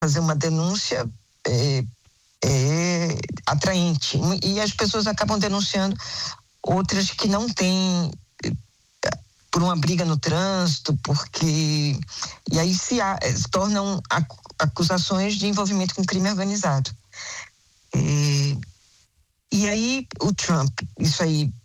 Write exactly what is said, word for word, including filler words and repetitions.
fazer uma denúncia é, é atraente. E as pessoas acabam denunciando outras que não têm, por uma briga no trânsito, porque... E aí se, há, se tornam acusações de envolvimento com crime organizado. E, e aí o Trump, isso aí